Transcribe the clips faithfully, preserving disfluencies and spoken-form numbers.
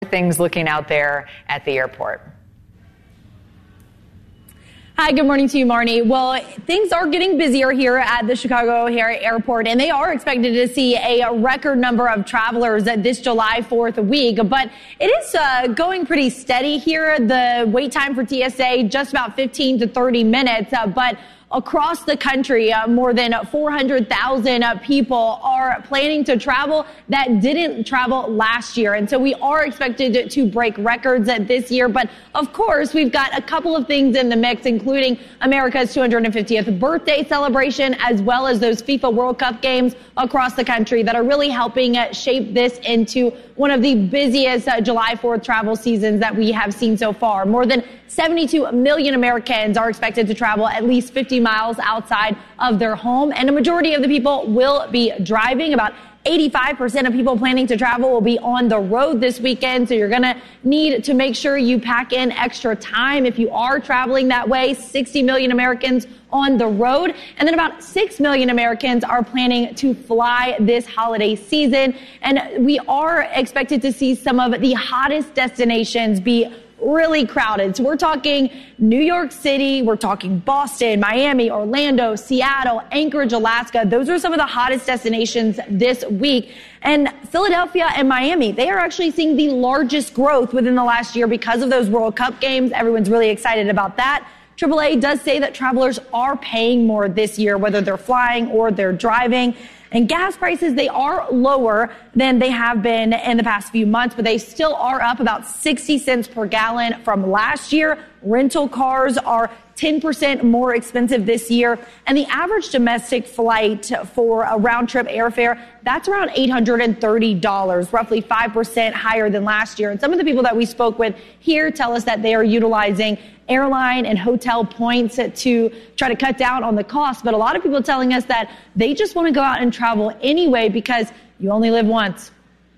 things looking out there at the airport? Hi, good morning to you, Marnie. Well, things are getting busier here at the Chicago O'Hare Airport, and they are expected to see a record number of travelers this July fourth week. But it is uh, going pretty steady here. The wait time for T S A, just about fifteen to thirty minutes, uh, but across the country, uh, more than four hundred thousand uh, people are planning to travel that didn't travel last year. And so we are expected to break records uh, this year. But of course, we've got a couple of things in the mix, including America's two hundred fiftieth birthday celebration, as well as those FIFA World Cup games across the country that are really helping uh, shape this into one of the busiest uh, July fourth travel seasons that we have seen so far. More than seventy-two million Americans are expected to travel at least fifty miles outside of their home, and a majority of the people will be driving. About eighty-five percent of people planning to travel will be on the road this weekend, so you're going to need to make sure you pack in extra time if you are traveling that way. sixty million Americans on the road, and then about six million Americans are planning to fly this holiday season, and we are expected to see some of the hottest destinations be really crowded. So we're talking New York City, we're talking Boston, Miami, Orlando, Seattle, Anchorage, Alaska. Those are some of the hottest destinations this week. And Philadelphia and Miami, they are actually seeing the largest growth within the last year because of those World Cup games. Everyone's really excited about that. triple A does say that travelers are paying more this year, whether they're flying or they're driving. And gas prices, they are lower than they have been in the past few months, but they still are up about sixty cents per gallon from last year. Rental cars are ten percent more expensive this year. And the average domestic flight for a round-trip airfare, that's around eight hundred thirty dollars, roughly five percent higher than last year. And some of the people that we spoke with here tell us that they are utilizing airline and hotel points to try to cut down on the cost. But a lot of people telling us that they just want to go out and travel anyway because you only live once.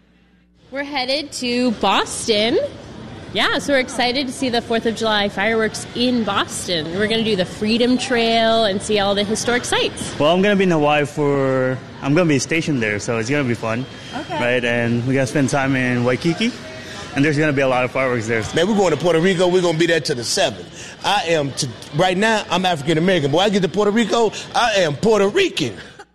We're headed to Boston. Yeah, so we're excited to see the fourth of July fireworks in Boston. We're going to do the Freedom Trail and see all the historic sites. Well, I'm going to be in Hawaii for, I'm going to be stationed there, so it's going to be fun. Okay. Right, and we got to spend time in Waikiki, and there's going to be a lot of fireworks there. Man, we're going to Puerto Rico. We're going to be there till the seventh. I am, to, right now, I'm African-American. But when I get to Puerto Rico, I am Puerto Rican.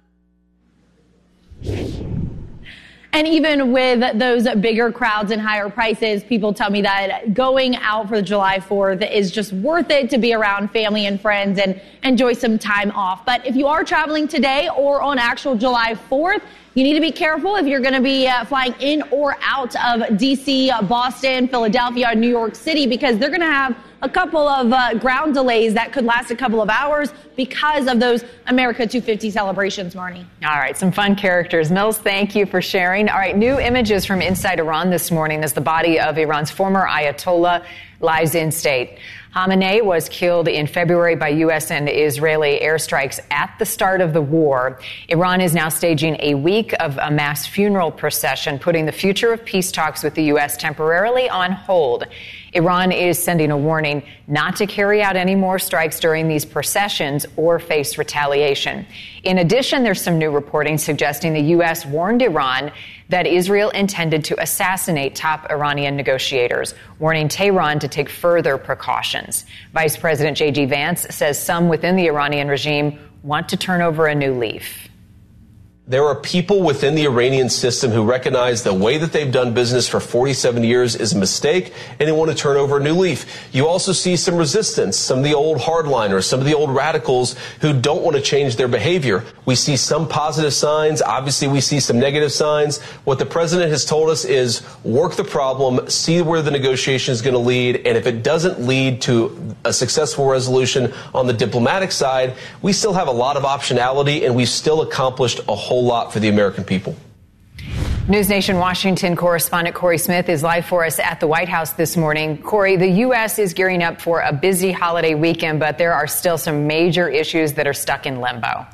And even with those bigger crowds and higher prices, people tell me that going out for July fourth is just worth it to be around family and friends and enjoy some time off. But if you are traveling today or on actual July fourth, you need to be careful if you're going to be uh, flying in or out of D C, uh, Boston, Philadelphia, New York City, because they're going to have a couple of uh, ground delays that could last a couple of hours because of those America two fifty celebrations, Marnie. All right, some fun characters. Mills, thank you for sharing. All right, new images from inside Iran this morning as the body of Iran's former Ayatollah lies in state. Khamenei was killed in February by U S and Israeli airstrikes at the start of the war. Iran is now staging a week of a mass funeral procession, putting the future of peace talks with the U S temporarily on hold. Iran is sending a warning not to carry out any more strikes during these processions or face retaliation. In addition, there's some new reporting suggesting the U S warned Iran that Israel intended to assassinate top Iranian negotiators, warning Tehran to take further precautions. Vice President J D Vance says some within the Iranian regime want to turn over a new leaf. There are people within the Iranian system who recognize the way that they've done business for forty-seven years is a mistake, and they want to turn over a new leaf. You also see some resistance, some of the old hardliners, some of the old radicals who don't want to change their behavior. We see some positive signs. Obviously, we see some negative signs. What the president has told us is work the problem, see where the negotiation is going to lead, and if it doesn't lead to a successful resolution on the diplomatic side, we still have a lot of optionality, and we've still accomplished a whole lot for the American people. News Nation Washington correspondent Corey Smith is live for us at the White House this morning. Corey, the U S is gearing up for a busy holiday weekend, but there are still some major issues that are stuck in limbo.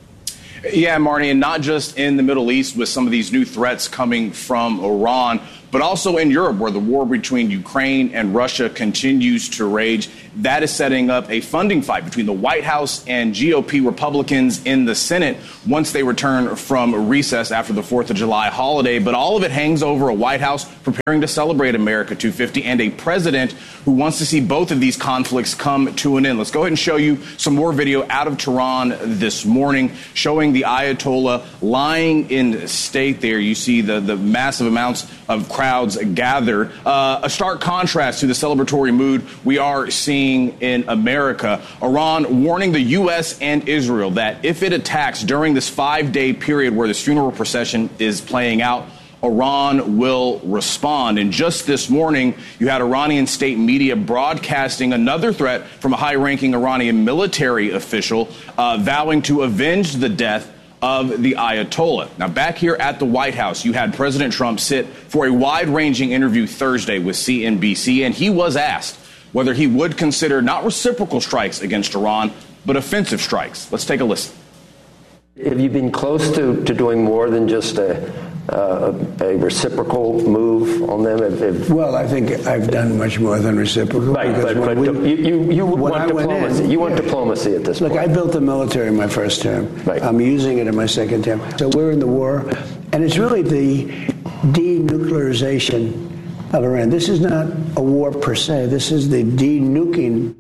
Yeah, Marnie, and not just in the Middle East with some of these new threats coming from Iran, but also in Europe, where the war between Ukraine and Russia continues to rage. That is setting up a funding fight between the White House and G O P Republicans in the Senate once they return from recess after the fourth of July holiday. But all of it hangs over a White House preparing to celebrate America two fifty and a president who wants to see both of these conflicts come to an end. Let's go ahead and show you some more video out of Tehran this morning showing the Ayatollah lying in state there. You see the, the massive amounts of crowds gathered. Uh, a stark contrast to the celebratory mood we are seeing in America. Iran warning the U S and Israel that if it attacks during this five-day period where this funeral procession is playing out, Iran will respond. And just this morning, you had Iranian state media broadcasting another threat from a high-ranking Iranian military official uh, vowing to avenge the death of the Ayatollah. Now, back here at the White House, you had President Trump sit for a wide-ranging interview Thursday with C N B C, and he was asked whether he would consider not reciprocal strikes against Iran, but offensive strikes. Let's take a listen. Have you been close to, to doing more than just a, uh, a reciprocal move on them? If, if well, I think I've done much more than reciprocal. Right, but, but we, you, you, you want diplomacy. In, you want yeah. diplomacy at this Look, point. Look, I built the military in my first term. Right. I'm using it in my second term. So we're in the war, and it's really the denuclearization of Iran. This is not a war per se. This is the denuking.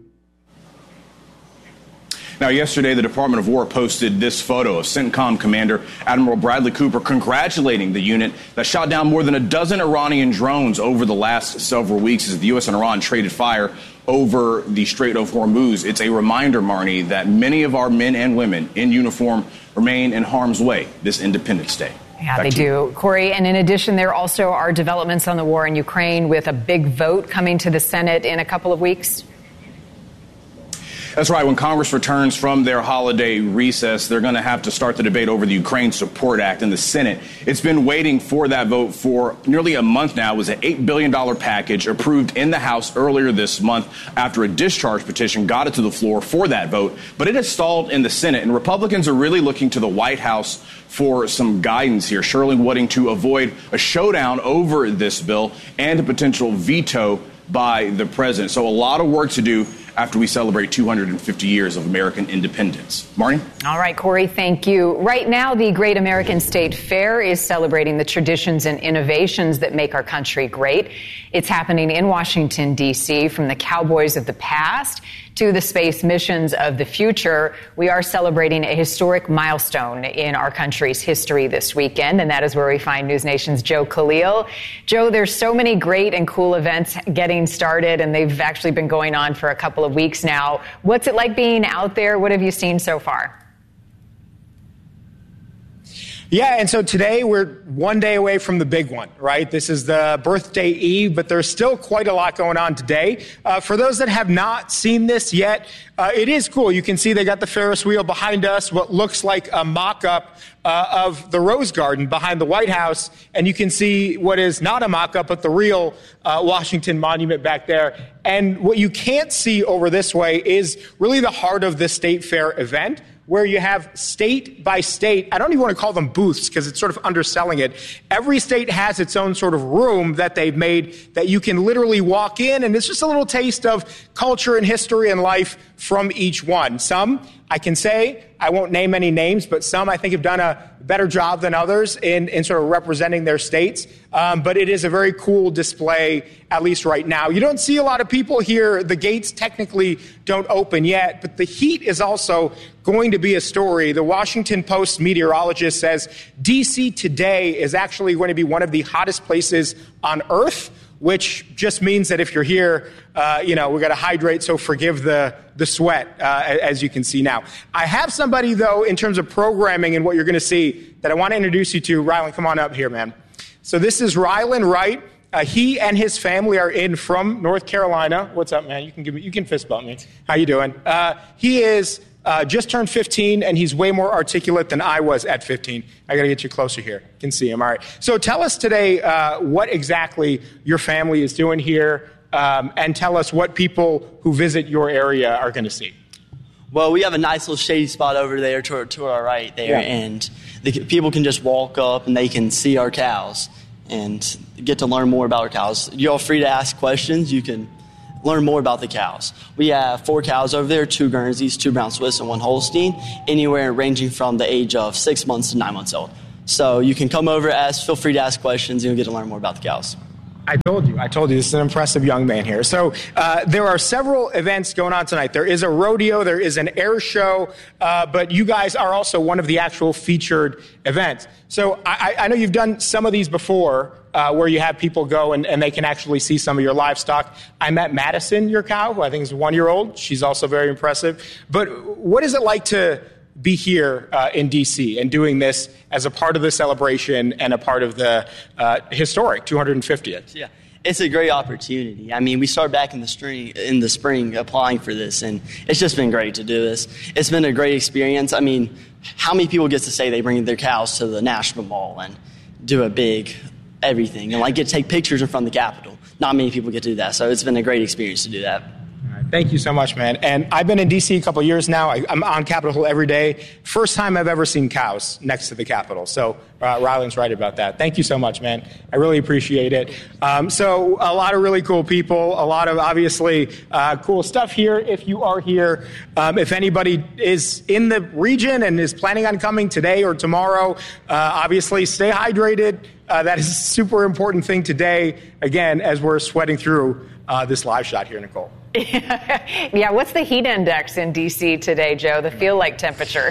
Now, yesterday, the Department of War posted this photo of CENTCOM Commander Admiral Bradley Cooper congratulating the unit that shot down more than a dozen Iranian drones over the last several weeks as the U S and Iran traded fire over the Strait of Hormuz. It's a reminder, Marnie, that many of our men and women in uniform remain in harm's way this Independence Day. Yeah, Back they do. Corey, and in addition, there also are developments on the war in Ukraine with a big vote coming to the Senate in a couple of weeks. That's right. When Congress returns from their holiday recess, they're going to have to start the debate over the Ukraine Support Act in the Senate. It's been waiting for that vote for nearly a month now. It was an eight billion dollars package approved in the House earlier this month after a discharge petition got it to the floor for that vote. But it has stalled in the Senate, and Republicans are really looking to the White House for some guidance here. Shirley wanting to avoid a showdown over this bill and a potential veto by the president. So a lot of work to do after we celebrate two hundred fifty years of American independence. Marnie? All right, Corey, thank you. Right now, the Great American State Fair is celebrating the traditions and innovations that make our country great. It's happening in Washington, D C, from the cowboys of the past to the space missions of the future. We are celebrating a historic milestone in our country's history this weekend, and that is where we find News Nation's Joe Khalil. Joe, there's so many great and cool events getting started, and they've actually been going on for a couple of weeks now. What's it like being out there? What have you seen so far? Yeah, and so today we're one day away from the big one, right? This is the birthday eve, but there's still quite a lot going on today. Uh, for those that have not seen this yet, uh, it is cool. You can see they got the Ferris wheel behind us, what looks like a mock-up uh, of the Rose Garden behind the White House, and you can see what is not a mock-up, but the real uh, Washington Monument back there. And what you can't see over this way is really the heart of the State Fair event, where you have state by state. I don't even want to call them booths because it's sort of underselling it. Every state has its own sort of room that they've made that you can literally walk in, and it's just a little taste of culture and history and life from each one. Some, I can say, I won't name any names, but some I think have done a better job than others in, in sort of representing their states. Um, but it is a very cool display, at least right now. You don't see a lot of people here. The gates technically don't open yet, but the heat is also going to be a story. The Washington Post meteorologist says D C today is actually going to be one of the hottest places on Earth, which just means that if you're here, uh, you know, we got to hydrate, so forgive the the sweat, uh, as you can see now. I have somebody, though, in terms of programming and what you're going to see that I want to introduce you to. Rylan, come on up here, man. So this is Rylan Wright. Uh, he and his family are in from North Carolina. What's up, man? You can give me, you can fist bump me. How you doing? Uh, he is uh, just turned fifteen, and he's way more articulate than I was at fifteen. I got to get you closer here. You can see him. All right. So tell us today uh, what exactly your family is doing here, um, and tell us what people who visit your area are going to see. Well, we have a nice little shady spot over there to, to our right there, yeah. and the people can just walk up and they can see our cows. and get to learn more about our cows. You're free to ask questions. You can learn more about the cows. We have four cows over there, two Guernseys, two Brown Swiss, and one Holstein, anywhere ranging from the age of six months to nine months old. So you can come over, ask, feel free to ask questions, and you'll get to learn more about the cows. I told you, I told you, this is an impressive young man here. So uh, there are several events going on tonight. There is a rodeo, there is an air show, uh, but you guys are also one of the actual featured events. So I, I know you've done some of these before, uh, where you have people go and, and they can actually see some of your livestock. I met Madison, your cow, who I think is a one-year-old. She's also very impressive. But what is it like to be here uh, in D C and doing this as a part of the celebration and a part of the uh, historic two hundred fiftieth? Yeah, it's a great opportunity. I mean, we started back in the spring, in the spring applying for this, and it's just been great to do this. It's been a great experience. I mean, how many people get to say they bring their cows to the National Mall and do a big everything and like get to take pictures in front of the Capitol? Not many people get to do that, so it's been a great experience to do that. Thank you so much, man. And I've been in D C a couple of years now. I, I'm on Capitol Hill every day. First time I've ever seen cows next to the Capitol. So uh, Ryland's right about that. Thank you so much, man. I really appreciate it. Um, so a lot of really cool people, a lot of obviously uh, cool stuff here if you are here. Um, if anybody is in the region and is planning on coming today or tomorrow, uh, obviously stay hydrated. Uh, that is a super important thing today, again, as we're sweating through uh, this live shot here, Nicole. Yeah, what's the heat index in D C today, Joe? The feel-like temperature?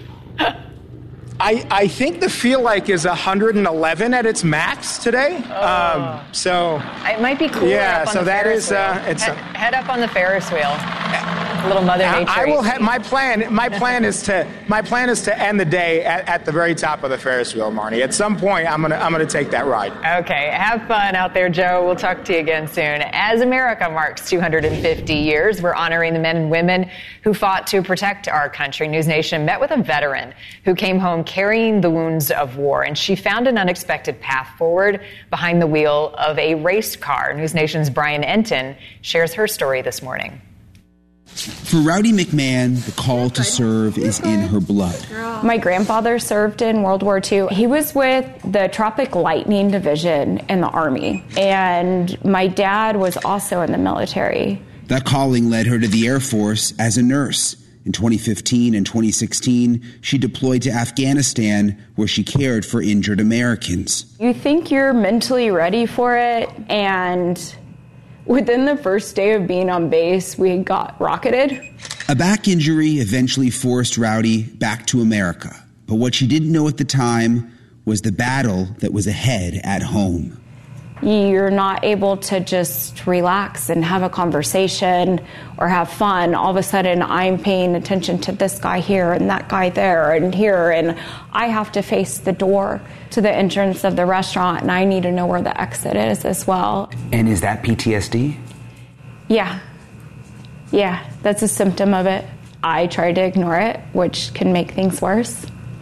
I, I think the feel like is one hundred eleven at its max today. Oh. Um, so it might be cooler yeah, up on so the that Ferris is wheel. uh, it's head, a, head up on the Ferris wheel. Little Mother Nature. I, I will have my plan. My plan is to my plan is to end the day at, at the very top of the Ferris wheel, Marnie. At some point, I'm gonna I'm gonna take that ride. Okay, have fun out there, Joe. We'll talk to you again soon. As America marks two hundred fifty years, we're honoring the men and women who fought to protect our country. News Nation met with a veteran who came home carrying the wounds of war, and she found an unexpected path forward behind the wheel of a race car. News Nation's Brian Enton shares her story this morning. For Rowdy McMahon, the call to serve is in her blood. My grandfather served in World War Two. He was with the Tropic Lightning Division in the Army, and my dad was also in the military. That calling led her to the Air Force as a nurse. In twenty fifteen and twenty sixteen, she deployed to Afghanistan, where she cared for injured Americans. You think you're mentally ready for it, and within the first day of being on base, we got rocketed. A back injury eventually forced Rowdy back to America. But what she didn't know at the time was the battle that was ahead at home. You're not able to just relax and have a conversation or have fun. All of a sudden, I'm paying attention to this guy here and that guy there and here, and I have to face the door to the entrance of the restaurant, and I need to know where the exit is as well. And is that P T S D? Yeah. Yeah, that's a symptom of it. I try to ignore it, which can make things worse.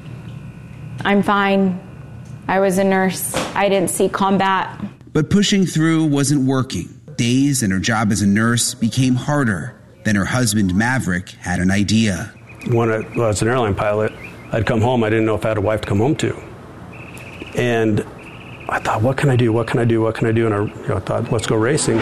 I'm fine. I was a nurse. I didn't see combat. But pushing through wasn't working. Days and her job as a nurse became harder. Then her husband, Maverick, had an idea. When I was an airline pilot, I'd come home. I didn't know if I had a wife to come home to. And I thought, what can I do? What can I do? What can I do? And I you know, thought, let's go racing.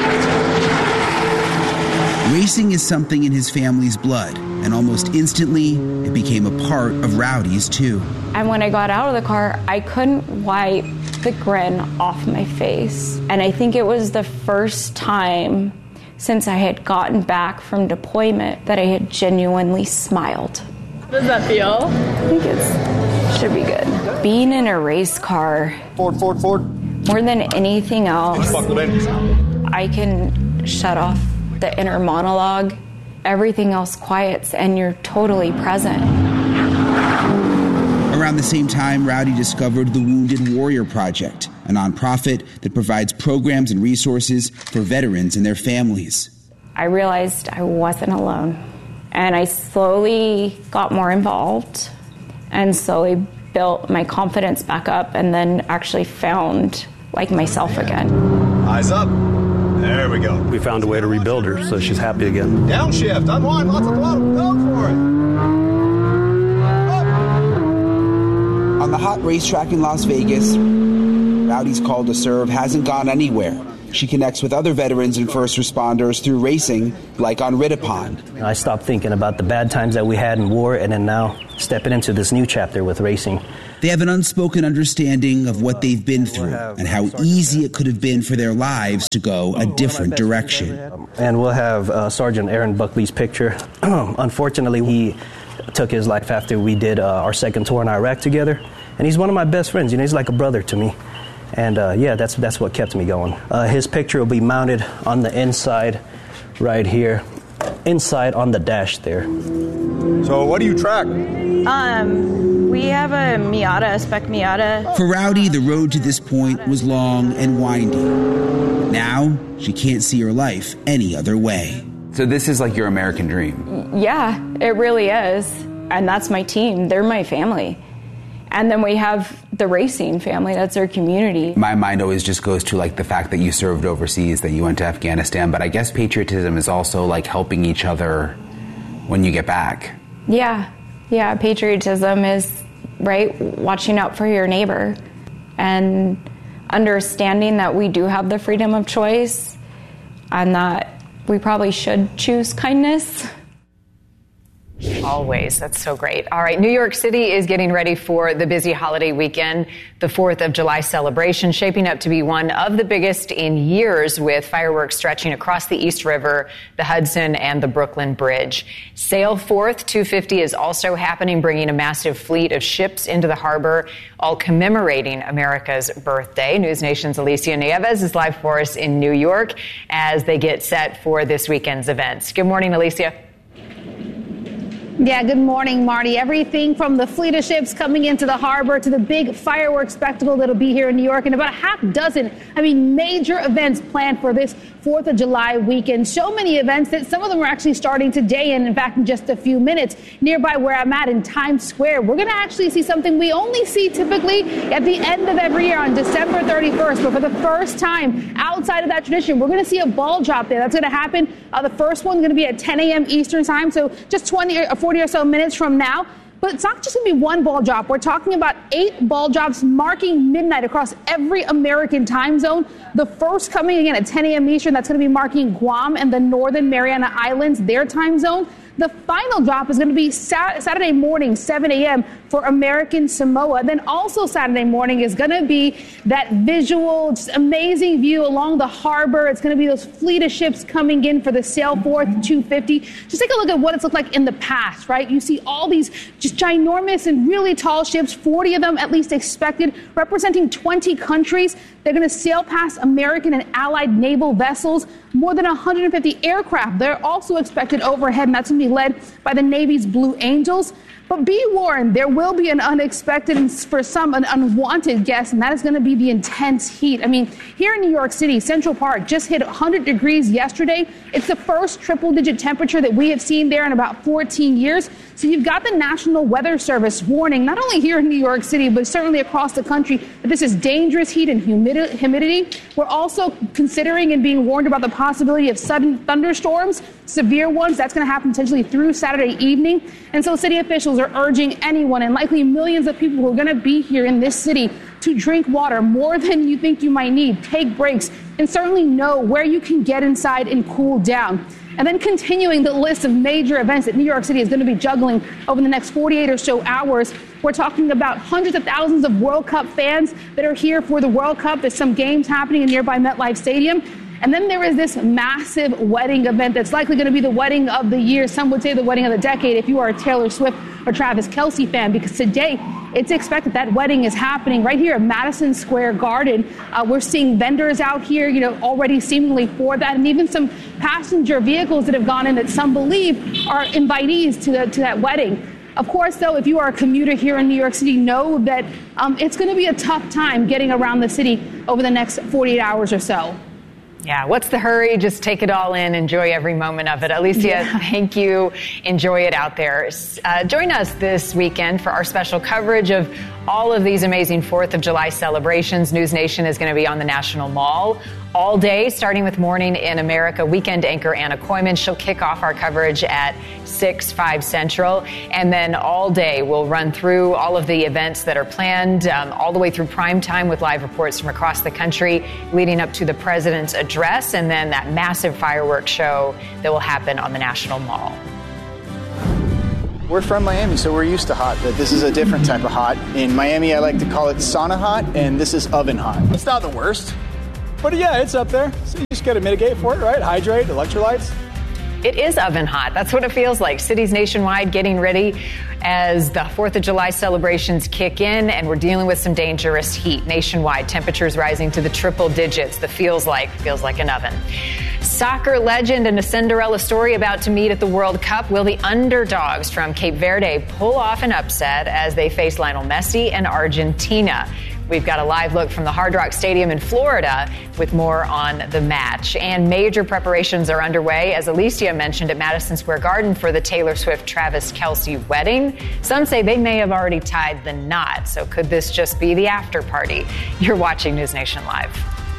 Racing is something in his family's blood, and almost instantly, it became a part of Rowdy's, too. And when I got out of the car, I couldn't wipe the grin off my face. And I think it was the first time since I had gotten back from deployment that I had genuinely smiled. How does that feel? I think it should be good. Being in a race car, Forward, forward, forward. more than anything else, I can shut off the inner monologue. Everything else quiets and you're totally present. Around the same time, Rowdy discovered the Wounded Warrior Project, a nonprofit that provides programs and resources for veterans and their families. I realized I wasn't alone. And I slowly got more involved and slowly built my confidence back up and then actually found like myself again. Eyes up. There we go. We found a way to rebuild her so she's happy again. Downshift, unwind, lots of throttle, go for it. On the hot racetrack in Las Vegas, Rowdy's call to serve hasn't gone anywhere. She connects with other veterans and first responders through racing, like on Rittipon. I stopped thinking about the bad times that we had in war, and then now stepping into this new chapter with racing. They have an unspoken understanding of what they've been through and how easy it could have been for their lives to go a different direction. And we'll have uh, Sergeant Aaron Buckley's picture. Unfortunately, he took his life after we did uh, our second tour in Iraq together. And he's one of my best friends. You know, he's like a brother to me. And uh, yeah, that's that's what kept me going. Uh, his picture will be mounted on the inside right here, inside on the dash there. So what do you track? Um, we have a Miata, a spec Miata. For Rowdy, the road to this point was long and windy. Now, she can't see her life any other way. So this is like your American dream? Yeah, it really is. And that's my team. They're my family. And then we have the racing family. That's our community. My mind always just goes to like the fact that you served overseas, that you went to Afghanistan. But I guess patriotism is also like helping each other when you get back. Yeah. Yeah. Patriotism is, right, watching out for your neighbor and understanding that we do have the freedom of choice and that we probably should choose kindness. Always. That's so great. All right. New York City is getting ready for the busy holiday weekend. The fourth of July celebration shaping up to be one of the biggest in years, with fireworks stretching across the East River, the Hudson, and the Brooklyn Bridge. Sail Forth two fifty is also happening, bringing a massive fleet of ships into the harbor, all commemorating America's birthday. News Nation's Alicia Nieves is live for us in New York as they get set for this weekend's events. Good morning, Alicia. Yeah, good morning, Marty. Everything from the fleet of ships coming into the harbor to the big fireworks spectacle that'll be here in New York, and about a half dozen, I mean, major events planned for this fourth of July weekend. So many events that some of them are actually starting today, and in fact, in just a few minutes, nearby where I'm at in Times Square, we're going to actually see something we only see typically at the end of every year on December thirty-first. But for the first time outside of that tradition, we're going to see a ball drop there. That's going to happen. Uh, the first one's going to be at ten a.m. Eastern time, so just twenty or forty or so minutes from now. But it's not just going to be one ball drop. We're talking about eight ball drops marking midnight across every American time zone. The first coming again at ten a.m. Eastern, that's going to be marking Guam and the Northern Mariana Islands, their time zone. The final drop is going to be sat- Saturday morning, seven a.m. for American Samoa. Then also Saturday morning is going to be that visual, just amazing view along the harbor. It's going to be those fleet of ships coming in for the Sail Forth two fifty. Just take a look at what it's looked like in the past, right? You see all these just ginormous and really tall ships, forty of them at least expected, representing twenty countries. They're going to sail past American and allied naval vessels, more than one hundred fifty aircraft. They're also expected overhead, and that's going to be led by the Navy's Blue Angels. But be warned, there will be an unexpected and for some an unwanted guest, and that is going to be the intense heat. I mean, here in New York City, Central Park just hit one hundred degrees yesterday. It's the first triple-digit temperature that we have seen there in about fourteen years. So you've got the National Weather Service warning, not only here in New York City, but certainly across the country, that this is dangerous heat and humidi- humidity. We're also considering and being warned about the possibility of sudden thunderstorms, severe ones. That's going to happen potentially through Saturday evening. And so city officials are urging anyone, and likely millions of people who are going to be here in this city, to drink water more than you think you might need, take breaks, and certainly know where you can get inside and cool down. And then continuing the list of major events that New York City is going to be juggling over the next forty-eight or so hours, we're talking about hundreds of thousands of World Cup fans that are here for the World Cup. There's some games happening in nearby MetLife Stadium. And then there is this massive wedding event that's likely going to be the wedding of the year. Some would say the wedding of the decade if you are a Taylor Swift or Travis Kelce fan, because today it's expected that wedding is happening right here at Madison Square Garden. Uh, we're seeing vendors out here, you know, already seemingly for that, and even some passenger vehicles that have gone in that some believe are invitees to, the, to that wedding. Of course, though, if you are a commuter here in New York City, know that um, it's going to be a tough time getting around the city over the next forty-eight hours or so. Yeah, what's the hurry? Just take it all in. Enjoy every moment of it. Alicia, yeah. Thank you. Enjoy it out there. Uh, join us this weekend for our special coverage of all of these amazing fourth of July celebrations. News Nation is going to be on the National Mall all day, starting with Morning in America. Weekend anchor Anna Koyman, she'll kick off our coverage at six, five Central. And then all day, we'll run through all of the events that are planned, um, all the way through prime time with live reports from across the country, leading up to the president's address, and then that massive fireworks show that will happen on the National Mall. We're from Miami, so we're used to hot, but this is a different type of hot. In Miami, I like to call it sauna hot, and this is oven hot. It's not the worst, but yeah, it's up there. So you just got to mitigate for it, right? Hydrate, electrolytes. It is oven hot. That's what it feels like. Cities nationwide getting ready as the fourth of July celebrations kick in, and we're dealing with some dangerous heat nationwide. Temperatures rising to the triple digits. The feels like feels like an oven. Soccer legend and a Cinderella story about to meet at the World Cup. Will the underdogs from Cape Verde pull off an upset as they face Lionel Messi and Argentina? We've got a live look from the Hard Rock Stadium in Florida with more on the match. And major preparations are underway, as Alicia mentioned, at Madison Square Garden for the Taylor Swift-Travis Kelce wedding. Some say they may have already tied the knot. So could this just be the after party? You're watching News Nation Live.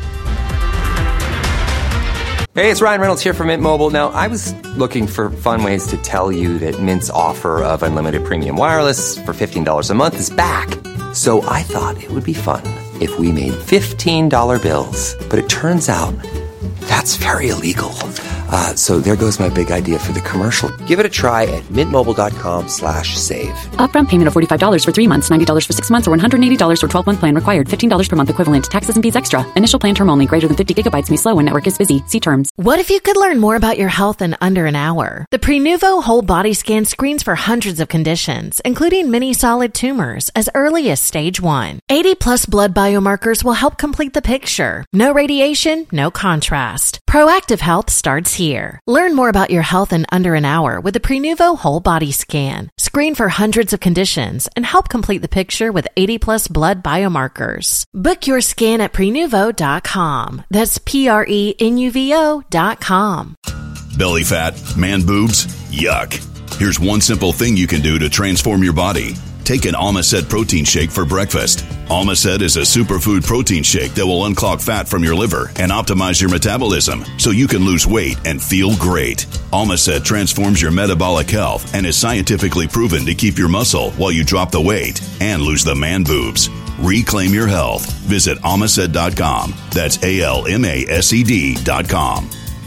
Hey, it's Ryan Reynolds here from Mint Mobile. Now, I was looking for fun ways to tell you that Mint's offer of unlimited premium wireless for fifteen dollars a month is back. So I thought it would be fun if we made fifteen dollar bills. But it turns out that's very illegal. Uh, so there goes my big idea for the commercial. Give it a try at mintmobile.com slash save. Upfront payment of forty-five dollars for three months, ninety dollars for six months, or one hundred eighty dollars for twelve-month plan required. fifteen dollars per month equivalent. Taxes and fees extra. Initial plan term only. Greater than fifty gigabytes may slow when network is busy. See terms. What if you could learn more about your health in under an hour? The Prenuvo Whole Body Scan screens for hundreds of conditions, including many solid tumors, as early as stage one. eighty plus blood biomarkers will help complete the picture. No radiation, no contrast. Proactive health starts here. Learn more about your health in under an hour with the Prenuvo Whole Body Scan. Screen for hundreds of conditions and help complete the picture with eighty plus blood biomarkers. Book your scan at prenuvo dot com. That's P R E N U V O dot com. Belly fat, man boobs, yuck. Here's one simple thing you can do to transform your body. Take an Almacet protein shake for breakfast. Almacet is a superfood protein shake that will unclog fat from your liver and optimize your metabolism so you can lose weight and feel great. Almacet transforms your metabolic health and is scientifically proven to keep your muscle while you drop the weight and lose the man boobs. Reclaim your health. Visit almacet dot com. That's A L M A S E D dot com.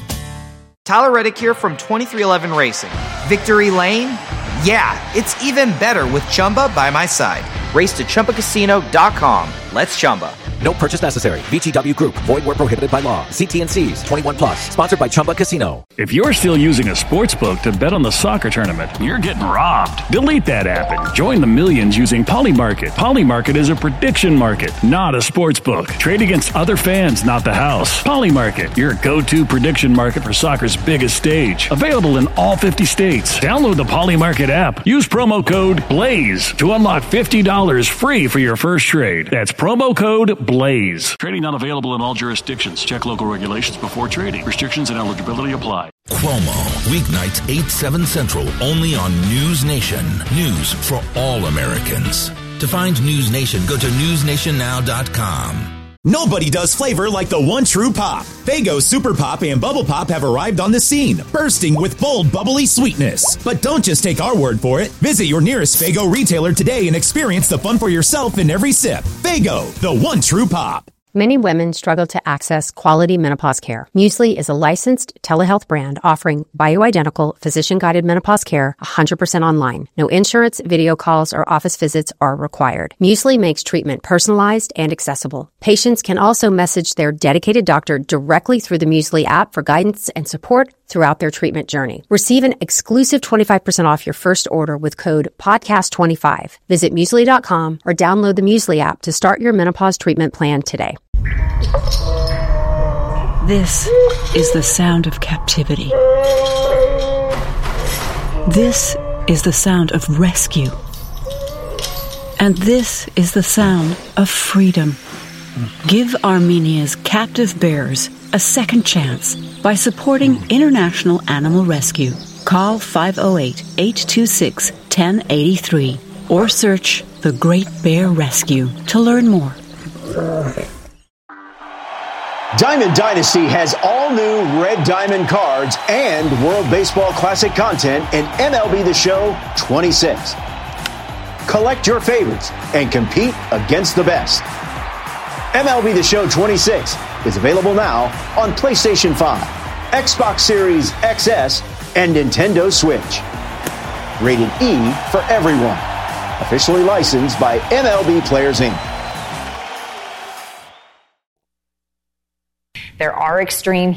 Tyler Reddick here from twenty-three eleven Racing. Victory Lane? Yeah, it's even better with Chumba by my side. Race to Chumba Casino dot com. Let's Chumba. No purchase necessary. V G W Group. Void where prohibited by law. See T and C's. twenty-one plus. Sponsored by Chumba Casino. If you're still using a sports book to bet on the soccer tournament, you're getting robbed. Delete that app and join the millions using Polymarket. Polymarket is a prediction market, not a sports book. Trade against other fans, not the house. Polymarket, your go-to prediction market for soccer's biggest stage. Available in all fifty states. Download the Polymarket app. Use promo code BLAZE to unlock fifty dollars free for your first trade. That's promo code BLAZE. Trading not available in all jurisdictions. Check local regulations before trading. Restrictions and eligibility apply. Cuomo, weeknights eight, seven Central, only on News Nation. News for all Americans. To find News Nation, go to news nation now dot com. Nobody does flavor like the one true pop. Faygo Super Pop and Bubble Pop have arrived on the scene, bursting with bold, bubbly sweetness. But don't just take our word for it. Visit your nearest Faygo retailer today and experience the fun for yourself in every sip. Faygo, the one true pop. Many women struggle to access quality menopause care. Muesli is a licensed telehealth brand offering bioidentical, physician-guided menopause care one hundred percent online. No insurance, video calls, or office visits are required. Muesli makes treatment personalized and accessible. Patients can also message their dedicated doctor directly through the Muesli app for guidance and support throughout their treatment journey. Receive an exclusive twenty-five percent off your first order with code podcast twenty-five. Visit muesli dot com or download the Muesli app to start your menopause treatment plan today. This is the sound of captivity. This is the sound of rescue. And this is the sound of freedom. Give Armenia's captive bears a second chance by supporting International Animal Rescue. Call five oh eight, eight two six, one oh eight three or search the the Great Bear Rescue. To learn more. Diamond Dynasty has all new Red Diamond cards and World Baseball Classic content in M L B The Show twenty-six. Collect your favorites and compete against the best. M L B The Show twenty-six is available now on PlayStation five, Xbox Series X S, and Nintendo Switch. Rated E for everyone. Officially licensed by M L B Players Incorporated. There are extreme